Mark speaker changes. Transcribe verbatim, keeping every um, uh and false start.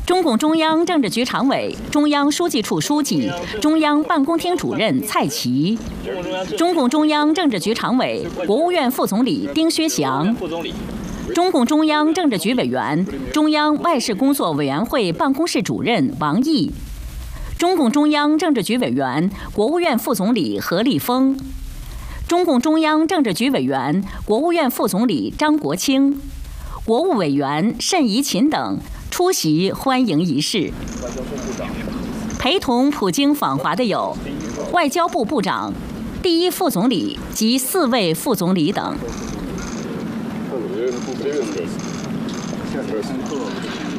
Speaker 1: 中共中央政治局常委、中央书记处书记、中央办公厅主任蔡奇，中共中央政治局常委、国务院副总理丁薛祥，中共中央政治局委员、中央外事工作委员会办公室主任王毅，中共中央政治局委员、国务院副总理何立峰，中共中央政治局委员、国务院副总理张国清，国务委员慎怡琴等出席欢迎仪式。陪同普京访华的有外交部部长、第一副总理及四位副总理等。